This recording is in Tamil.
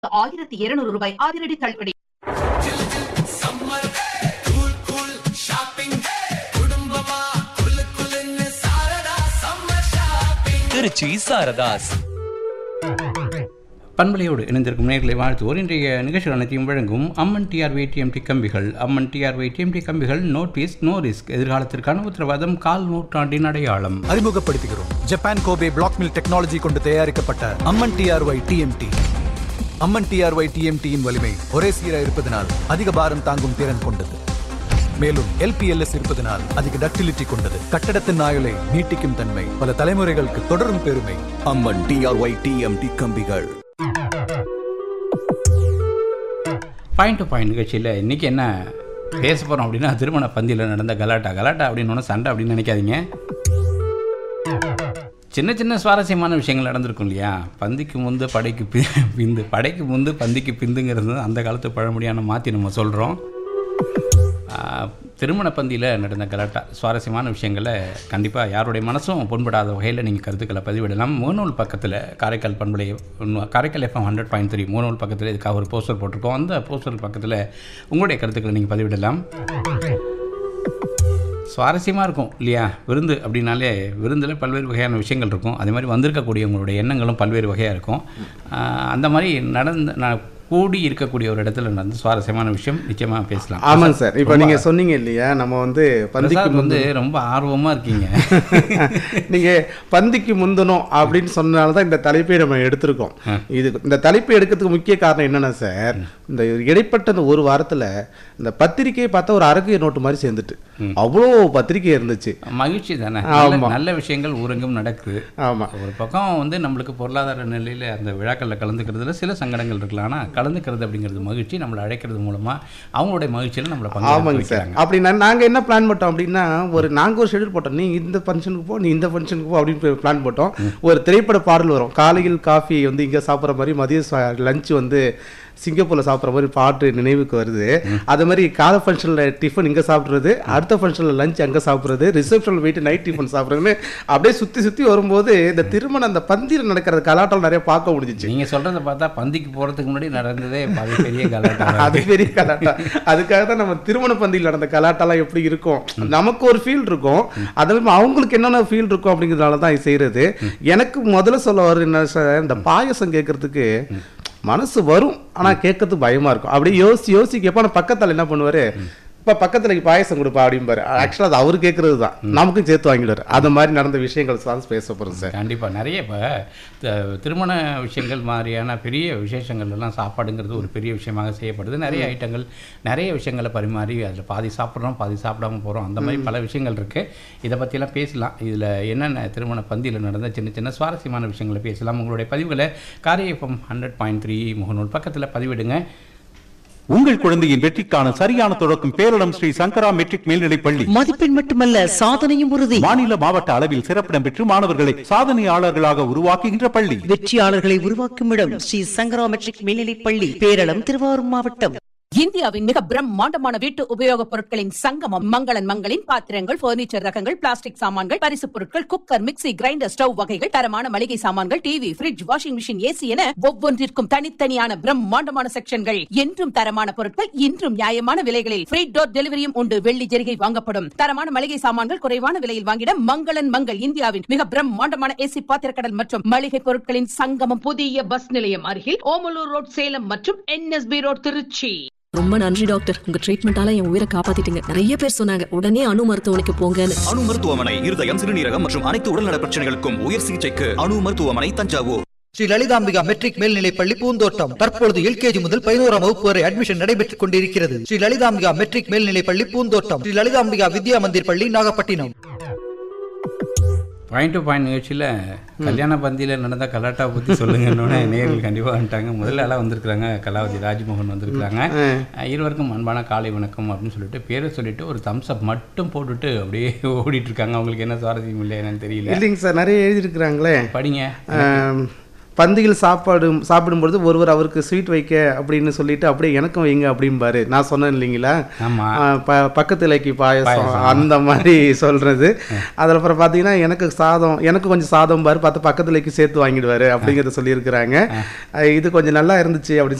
ரூ. 1200 அதிரடி தள்ளுபடி. திருச்சி சாரதாஸ் பண்பலையோடு இணைந்திருக்கும் நேர்களை வாழ்த்துவோர் இன்றைய நிகழ்ச்சிகள் அனைத்தையும் வழங்கும் அம்மன் டிஆர்ஒய் டிஎம்டி கம்பிகள். அம்மன் டிஆர்ஒய் டிஎம்டி கம்பிகள் நோ ட்விஸ்ட் நோ ரிஸ்க், எதிர்காலத்திற்கான உத்தரவாதம், கால் நூற்றாண்டின் அடையாளம். அறிமுகப்படுத்துகிறோம் Japan Kobe black mill technology கொண்டு தயாரிக்கப்பட்ட அம்மன் டிஆர்ஒய் டிஎம்டி. அம்மன் டிஆர்ஒய் டிஎம்டியின் வலிமை ஒரே சீராக இருப்பதனால் அதிக பாரம் தாங்கும் திறன் கொண்டது. மேலும் எல்பிஎல்எஸ் இருப்பதனால் அதிக டக்டிலிட்டி கொண்டது. கட்டடத்தின் ஆயுளை நீட்டிக்கும் தன்மை, பல தலைமுறைகளுக்கு தொடரும் பெருமை. அம்மன் டிஆர்ஒய் டிஎம்டி கம்பிகள். பாயிண்ட் டு பாயிண்ட் நிகழ்ச்சியில் இன்றைக்கி என்ன பேச போகிறோம் அப்படின்னா, திருமண பந்தியில் நடந்த கலாட்டா அப்படின்னு சண்டை அப்படின்னு நினைக்காதீங்க. சின்ன சின்ன சுவாரஸ்யமான விஷயங்கள் நடந்திருக்கும் இல்லையா. பந்திக்கு முந்து படைக்கு பிந்து, படைக்கு முந்து பந்திக்கு பிந்துங்கிறது அந்த காலத்து பழமொழியான மாற்றி நம்ம சொல்கிறோம். திருமண பந்தியில் நடந்த கலாட்டா சுவாரஸ்யமான விஷயங்களை கண்டிப்பாக யாருடைய மனசும் புண்படாத வகையில் நீங்கள் கருத்துக்களை பதிவிடலாம். முகநூல் பக்கத்தில் காரைக்கால் பண்பலை, காரைக்கால் FM 100.3 முகநூல் பக்கத்தில் இதுக்காக ஒரு போஸ்டர் போட்டிருக்கோம். அந்த போஸ்டர் பக்கத்தில் உங்களுடைய கருத்துக்களை நீங்கள் பதிவிடலாம். சுவாரஸ்யமாக இருக்கும் இல்லையா. விருந்து அப்படின்னாலே விருந்தில் பல்வேறு வகையான விஷயங்கள் இருக்கும். அதே மாதிரி வந்திருக்கக்கூடிய உங்களுடைய எண்ணங்களும் பல்வேறு வகையாக இருக்கும். அந்த மாதிரி கூடி இருக்கக்கூடிய ஒரு இடத்துல நடந்து சுவாரஸ்யமான விஷயம் நிச்சயமாக பேசலாம். ஆமாங்க சார். இப்போ நீங்கள் சொன்னீங்க இல்லையா, நம்ம வந்து பந்திக்கு வந்து ரொம்ப ஆர்வமாக இருக்கீங்க. நீங்கள் பந்திக்கு முந்தணும் அப்படின்னு சொன்னால தான் இந்த தலைப்பை நம்ம எடுத்திருக்கோம். இந்த தலைப்பை எடுக்கிறதுக்கு முக்கிய காரணம் என்னென்னா சார், இந்த இடைப்பட்ட இந்த ஒரு வாரத்தில் இந்த பத்திரிகையை பார்த்தா ஒரு அரசிய நோட்டு மாதிரி சேர்ந்துட்டு அவ்வளோ பத்திரிகை இருந்துச்சு. மகிழ்ச்சி தானே. நல்ல விஷயங்கள் ஊரெங்கும் நடக்குது. ஆமாம். ஒரு பக்கம் வந்து நம்மளுக்கு பொருளாதார நிலையில் அந்த விழாக்களில் கலந்துக்கிறதுல சில சங்கடங்கள் இருக்கலாம். ஆனால் கலந்துக்கிறது அப்படிங்கிறது மகிழ்ச்சி. நம்மளை அழைக்கிறது மூலமாக அவங்களுடைய மகிழ்ச்சியில் நம்மளை ஆமாங்க சார். அப்படின்னா நாங்கள் என்ன பிளான் போட்டோம் அப்படின்னா, நாங்கள் ஒரு ஷெடியூல் போட்டோம். நீ இந்த ஃபங்க்ஷனுக்கு போ, நீ இந்த ஃபங்க்ஷனுக்கு போ அப்படின்னு பிளான் போட்டோம். ஒரு திரைப்பட பாடல் வரும். காலையில் காஃபி வந்து இங்கே சாப்பிட்ற மாதிரி, மதியம் லஞ்சு வந்து சிங்கப்பூரில் சாப்பிட்ற மாதிரி பாட்டு நினைவுக்கு வருது. அது மாதிரி காலை ஃபங்க்ஷனில் டிஃபன் இங்கே சாப்பிட்றது, அடுத்த ஃபங்க்ஷனில் லஞ்ச் அங்கே சாப்பிட்றது, ரிசப்ஷனில் போயிட்டு நைட் டிஃபன் சாப்பிட்றதுன்னு அப்படியே சுற்றி வரும்போது இந்த திருமணம் அந்த பந்தியில் நடக்கிற கலாட்டம் நிறைய பார்க்க முடிஞ்சிச்சு. நீங்கள் சொல்கிறத பார்த்தா பந்திக்கு போகிறதுக்கு முன்னாடி நடந்ததே பெரிய கலாட்டா. அது பெரிய கலாட்டா. அதுக்காக தான் நம்ம திருமண பந்தியில் நடந்த கலாட்டெல்லாம் எப்படி இருக்கும், நமக்கு ஒரு ஃபீல் இருக்கும், அது மாதிரி அவங்களுக்கு என்னென்ன ஃபீல் இருக்கும் அப்படிங்கிறதுனால தான் இது செய்கிறது. எனக்கு முதல்ல சொல்ல வர என்ன சார், இந்த பாயசம் கேட்கறதுக்கு மனசு வரும், ஆனால் கேட்கறதுக்கு பயமாக இருக்கும். அப்படியே யோசிக்க எப்போ பக்கத்தில் என்ன பண்ணுவார், இப்போ பக்கத்தில் பாயசம் கொடுப்பா அப்படிம்பாரு. ஆக்சுவலாக அது அவர் கேட்குறது தான், நமக்கும் சேர்த்து வாங்கிடுவார். அந்த மாதிரி நடந்த விஷயங்கள் தான் பேச போகிறோம் சார். கண்டிப்பாக நிறைய இப்போ திருமண விஷயங்கள் மாதிரியான பெரிய விசேஷங்கள் எல்லாம் சாப்பாடுங்கிறது ஒரு பெரிய விஷயமாக செய்யப்படுது. நிறைய ஐட்டங்கள், நிறைய விஷயங்களை பரிமாறி அதில் பாதி சாப்பிட்றோம், பாதி சாப்பிடாமல் போகிறோம். அந்த மாதிரி பல விஷயங்கள் இருக்குது. இதை பற்றியெல்லாம் பேசலாம். இதில் என்னென்ன திருமண பந்தியில் நடந்த சின்ன சின்ன சுவாரஸ்யமான விஷயங்களை பேசலாம். உங்களுடைய பதிவுகளை காரை FM 100.3 முகநூல் பக்கத்தில் பதிவிடுங்க. உங்கள் குழந்தையின் வெற்றிக்கான சரியான தொடக்கம் பேரிடம் ஸ்ரீ சங்கரா மெட்ரிக் மேல்நிலைப் பள்ளி. மதிப்பெண் மட்டுமல்ல, சாதனையும் உறுதி. மாநில மாவட்ட அளவில் சிறப்பிடம் பெற்று மாணவர்களை சாதனையாளர்களாக உருவாக்குகின்ற பள்ளி. வெற்றியாளர்களை உருவாக்கும் இடம் ஸ்ரீ சங்கரா மெட்ரிக் மேல்நிலைப் பள்ளி, பேரளம், திருவாரூர் மாவட்டம். இந்தியாவின் மிக பிரம்மாண்டமான வீட்டு உபயோகப் பொருட்களின் சங்கமம் மங்களன் மங்களின் பாத்திரங்கள், பர்னிச்சர் ரகங்கள், பிளாஸ்டிக் சாமான்கள், பரிசு பொருட்கள், குக்கர், மிக்ஸி, கிரைண்டர், ஸ்டவ் வகைகள், தரமான மளிகை சாமான்கள், TV, fridge, washing machine, AC என ஒவ்வொன்றிற்கும் தனித்தனியான பிரம்மாண்டமான செக்ஷன்கள். என்றும் தரமான பொருட்கள், இன்றும் நியாயமான விலைகளில் ஃப்ரீ டோர் டெலிவரியும் உண்டு. வெள்ளி ஜெரிகை வாங்கப்படும். தரமான மளிகை சாமான்கள் குறைவான விலையில் வாங்கிட மங்களன் மங்கள். இந்தியாவின் மிக பிரம்மாண்டமான ஏசி பாத்திரக்கடல் மற்றும் மளிகை பொருட்களின் சங்கமம். புதிய பஸ் நிலையம் அருகில் ஓமலூர் ரோட் சேலம் மற்றும் NSB ரோட் திருச்சி. ரொம்ப நன்றி டாக்டர், உங்க ட்ரீட்மெண்டால என் உயிரை காப்பாத்திட்டீங்க. நிறைய பேர் சொன்னாங்க உடனே அணு மருத்துவமனைக்கு போங்கன்னு. அணு மருத்துவமனை இருதயம், சிறுநீரகம் மற்றும் அனைத்து உடல்நல பிரச்சனைகளுக்கும் உயர் சிகிச்சைக்கு அணு மருத்துவமனை, தஞ்சாவூர். ஸ்ரீ லலிதாம்பிகா மெட்ரிக் மேல்நிலைப் பள்ளி பூந்தோட்டம். தற்பொழுது LKG முதல் 11ஆம் வகுப்பு வரை அட்மிஷன் நடைபெற்றுக் கொண்டிருக்கிறது. ஸ்ரீ லலிதாம்பிகா மெட்ரிக் மேல்நிலைப் பள்ளி பூந்தோட்டம். ஸ்ரீ லலிதாம்பிகா வித்யா மந்திர் பள்ளி, நாகப்பட்டினம். பாயிண்ட் டு பாயிண்ட் நிகழ்ச்சியில் கல்யாண பந்தியில் நடந்த கலாட்டா பற்றி சொல்லுங்கன்னு நேரில் கண்டிப்பாக வந்துட்டாங்க. முதல்ல எல்லாம் வந்திருக்கிறாங்க. கலாவதி ராஜ்மோகன் வந்திருக்கிறாங்க. இருவருக்கும் அன்பான காலை வணக்கம் அப்படின்னு சொல்லிட்டு பேரை சொல்லிட்டு ஒரு தம்ஸ் அப் மட்டும் போட்டுட்டு அப்படியே ஓடிட்டு இருக்காங்க. அவங்களுக்கு என்ன சுவாரஸ்யம் இல்லை என்னன்னு தெரியல. இல்லைங்க சார், நிறைய எழுதியிருக்கிறாங்களே. படிங்க. பந்தியில் சாப்பிடும்பொழுது ஒருவர் அவருக்கு ஸ்வீட் வைக்க அப்படின்னு சொல்லிட்டு அப்படியே எனக்கும் வைங்க அப்படிம்பாரு. நான் சொன்னேன் இல்லைங்களா, பக்கத்து இலைக்கு பாயசம் அந்த மாதிரி சொல்றது. அதுக்கப்புறம் பார்த்தீங்கன்னா எனக்கு கொஞ்சம் சாதம் பாரு பார்த்து பக்கத்து இலைக்கு சேர்த்து வாங்கிடுவாரு அப்படிங்கிறத சொல்லியிருக்கிறாங்க. இது கொஞ்சம் நல்லா இருந்துச்சு அப்படின்னு